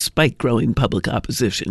despite growing public opposition.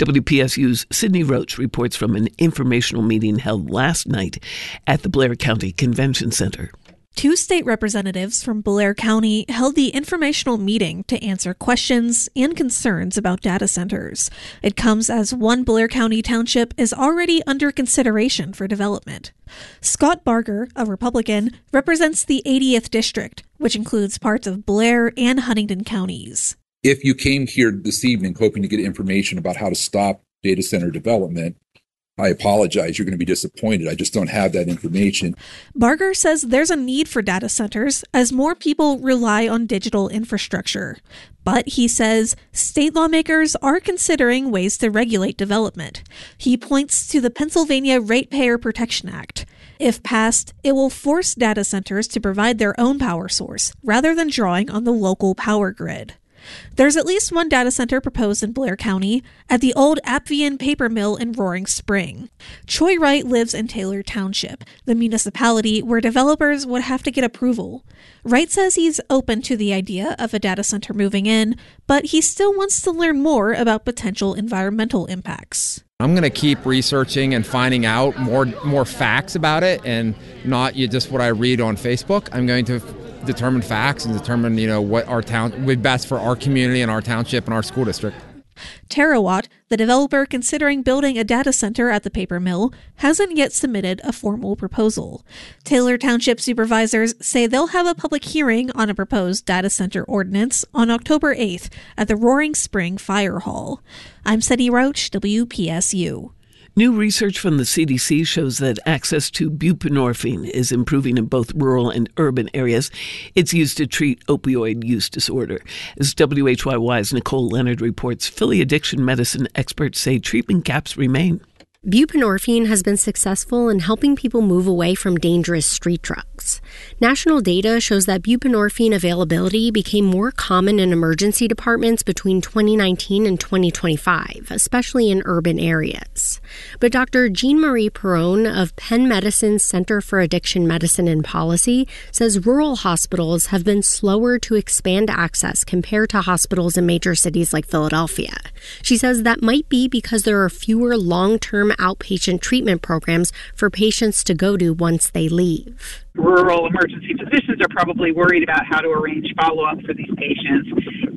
WPSU's Sydney Roach reports from an informational meeting held last night at the Blair County Convention Center. 2 state representatives from Blair County held the informational meeting to answer questions and concerns about data centers. It comes as one Blair County township is already under consideration for development. Scott Barger, a Republican, represents the 80th District, which includes parts of Blair and Huntingdon counties. If you came here this evening hoping to get information about how to stop data center development, I apologize, you're going to be disappointed. I just don't have that information. Barger says there's a need for data centers as more people rely on digital infrastructure. But he says state lawmakers are considering ways to regulate development. He points to the Pennsylvania Ratepayer Protection Act. If passed, it will force data centers to provide their own power source rather than drawing on the local power grid. There's at least one data center proposed in Blair County at the old Appian paper mill in Roaring Spring. Choi Wright lives in Taylor Township, the municipality where developers would have to get approval. Wright says he's open to the idea of a data center moving in, but he still wants to learn more about potential environmental impacts. I'm going to keep researching and finding out more facts about it, and not just what I read on Facebook. I'm going to determine facts and determine, what our town would be best for our community and our township and our school district. Terawatt, the developer considering building a data center at the paper mill, hasn't yet submitted a formal proposal. Taylor Township supervisors say they'll have a public hearing on a proposed data center ordinance on October 8th at the Roaring Spring Fire Hall. I'm Sydney Roach, WPSU. New research from the CDC shows that access to buprenorphine is improving in both rural and urban areas. It's used to treat opioid use disorder. As WHYY's Nicole Leonard reports, Philly addiction medicine experts say treatment gaps remain. Buprenorphine has been successful in helping people move away from dangerous street drugs. National data shows that buprenorphine availability became more common in emergency departments between 2019 and 2025, especially in urban areas. But Dr. Jean-Marie Perron of Penn Medicine's Center for Addiction Medicine and Policy says rural hospitals have been slower to expand access compared to hospitals in major cities like Philadelphia. She says that might be because there are fewer long-term outpatient treatment programs for patients to go to once they leave. Rural emergency physicians are probably worried about how to arrange follow-up for these patients,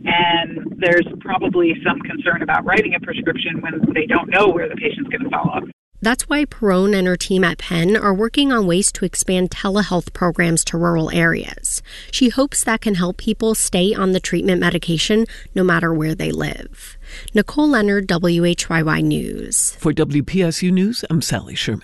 and there's probably some concern about writing a prescription when they don't know where the patient's going to follow up. That's why Perron and her team at Penn are working on ways to expand telehealth programs to rural areas. She hopes that can help people stay on the treatment medication no matter where they live. Nicole Leonard, WHYY News. For WPSU News, I'm Sally Sherman.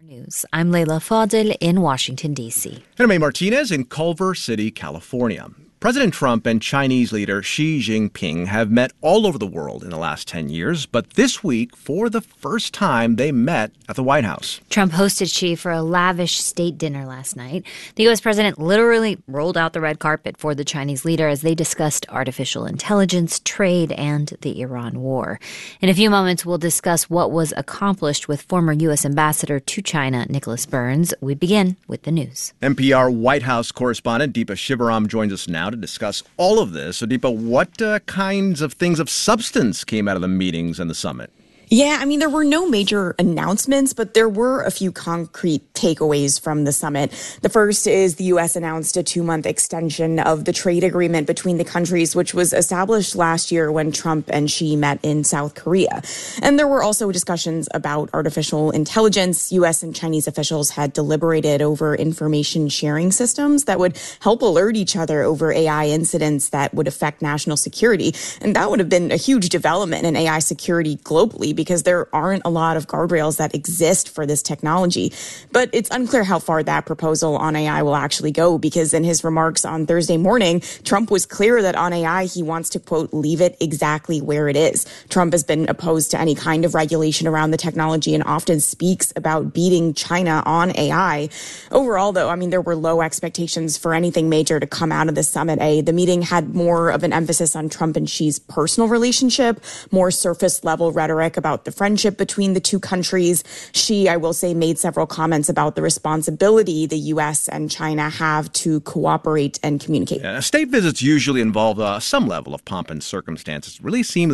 I'm Leila Fadel in Washington, D.C. And I'm Martinez in Culver City, California. President Trump and Chinese leader Xi Jinping have met all over the world in the last 10 years, but this week, for the first time, they met at the White House. Trump hosted Xi for a lavish state dinner last night. The U.S. president literally rolled out the red carpet for the Chinese leader as they discussed artificial intelligence, trade, and the Iran war. In a few moments, we'll discuss what was accomplished with former U.S. ambassador to China, Nicholas Burns. We begin with the news. NPR White House correspondent Deepa Shivaram joins us now to discuss all of this. So, Deepa, what kinds of things of substance came out of the meetings and the summit? Yeah, there were no major announcements, but there were a few concrete takeaways from the summit. The first is the U.S. announced a 2-month extension of the trade agreement between the countries, which was established last year when Trump and Xi met in South Korea. And there were also discussions about artificial intelligence. U.S. and Chinese officials had deliberated over information sharing systems that would help alert each other over AI incidents that would affect national security. And that would have been a huge development in AI security globally, because there aren't a lot of guardrails that exist for this technology. But it's unclear how far that proposal on AI will actually go, because in his remarks on Thursday morning, Trump was clear that on AI, he wants to, quote, leave it exactly where it is. Trump has been opposed to any kind of regulation around the technology and often speaks about beating China on AI. Overall, though, there were low expectations for anything major to come out of the summit. The meeting had more of an emphasis on Trump and Xi's personal relationship, more surface level rhetoric about the friendship between the two countries. Xi, I will say, made several comments about the responsibility the U.S. and China have to cooperate and communicate. State visits usually involve some level of pomp and circumstance. It really seems